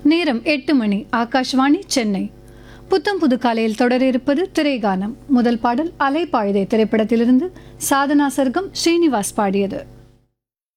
நேரம் 8 மணி. ஆகாஷ்வாணி சென்னை. புத்தம் புது காலையில் தொடர இருப்பது திரைகானம். முதல் பாடல் அலைப்பாயுதே திரைப்படத்திலிருந்து சாதனா சர்க்கம் ஸ்ரீனிவாஸ் பாடியது.